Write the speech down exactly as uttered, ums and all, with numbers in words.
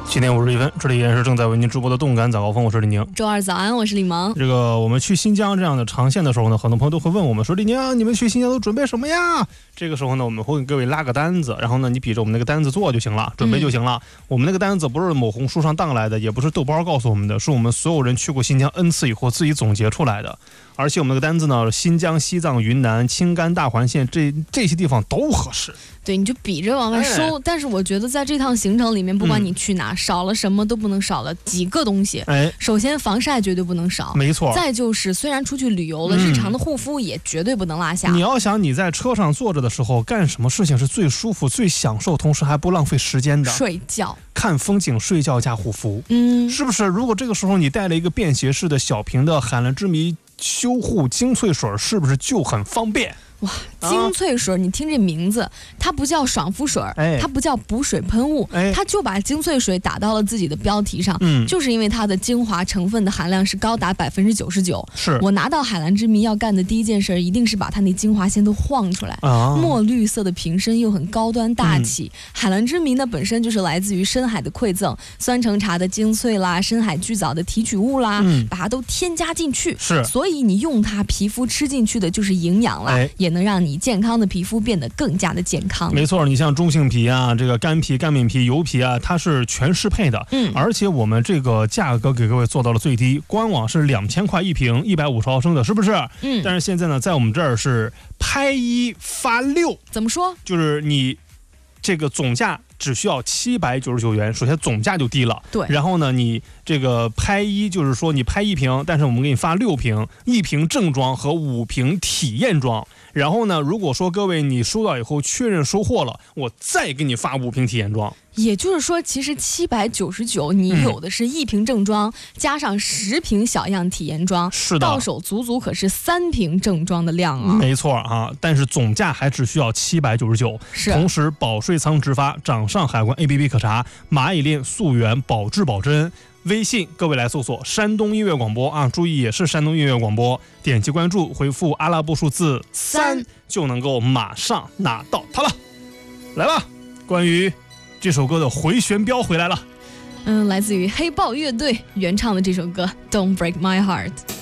七点五十一分，这里依然是正在为您直播的动感早高峰，我是李宁。 周二早安，我是李萌。 这个我们去新疆这样的长线的时候呢，很多朋友都会问我们说，李宁啊，你们去新疆都准备什么呀？这个时候呢，我们会给各位拉个单子，然后呢，你比着我们那个单子做就行了，准备就行了。嗯、我们那个单子不是某红书上荡来的，也不是豆包告诉我们的，是我们所有人去过新疆 N 次以后自己总结出来的。而且我们那个单子呢，新疆、西藏、云南、青甘大环线这这些地方都合适。 对，你就比着往外收。哎、但是我觉得在这趟行程里面，不管你去哪，嗯、少了什么都不能少了几个东西。哎，首先防晒绝对不能少， 没错。 再就是虽然出去旅游了，嗯、日常的护肤也绝对不能落下。 你要想你在车上坐着的时候干什么事情是最舒服、最享受，同时还不浪费时间的？ 睡觉。 看风景、睡觉加护肤， 嗯， 是不是？如果这个时候你带了一个便携式的小瓶的海蓝之谜修护精粹水，是不是就很方便？ 哇，精粹水，啊、你听这名字，它不叫爽肤水，哎、它不叫补水喷雾，哎、它就把精粹水打到了自己的标题上，嗯、就是因为它的精华成分的含量是高达百分之九十九。 是我拿到海蓝之谜要干的第一件事，一定是把它那精华先都晃出来。啊、墨绿色的瓶身又很高端大气。嗯、海蓝之谜呢本身就是来自于深海的馈赠，酸橙茶的精粹啦，深海巨藻的提取物啦，嗯、把它都添加进去。 是， 所以你用它，皮肤吃进去的就是营养啦，哎、也能让你健康的皮肤变得更加的健康。 没错，你像中性皮啊，这个干皮、干面皮、油皮啊，它是全适配的。嗯，而且我们这个价格给各位做到了最低，官网是两千块一瓶，一百五十毫升的，是不是？嗯。但是现在呢，在我们这儿是拍一发六。 怎么说？ 就是你这个总价只需要七百九十九元，首先总价就低了。 对。 然后呢，你这个拍一就是说你拍一瓶，但是我们给你发六瓶，一瓶正装和五瓶体验装。然后呢，如果说各位你收到以后确认收货了，我再给你发五瓶体验装。 也就是说，其实七百九十九，你有的是一瓶正装，嗯、加上十瓶小样体验装， 是的， 到手足足可是三瓶正装的量啊！ 没错啊，但是总价还只需要七百九十九， 是。 同时保税仓直发，掌上海关 A P P 可查，蚂蚁链溯源，保质保真。微信各位来搜索山东音乐广播啊，注意也是山东音乐广播，点击关注，回复阿拉伯数字三，就能够马上拿到它了。来吧，关于这首歌的回旋镖回来了。 嗯，来自于黑豹乐队原唱的这首歌《Don't Break My Heart》。